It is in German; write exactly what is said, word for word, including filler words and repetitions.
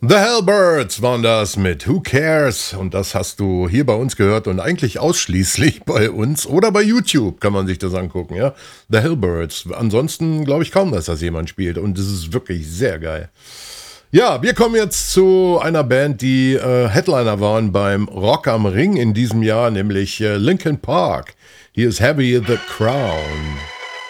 The Hellbirds waren das mit Who Cares? Und das hast du hier bei uns gehört und eigentlich ausschließlich bei uns oder bei YouTube kann man sich das angucken, ja. The Hellbirds. Ansonsten glaube ich kaum, dass das jemand spielt und das ist wirklich sehr geil. Ja, wir kommen jetzt zu einer Band, die äh, Headliner waren beim Rock am Ring in diesem Jahr, nämlich äh, Linkin Park. Hier ist Heavy the Crown.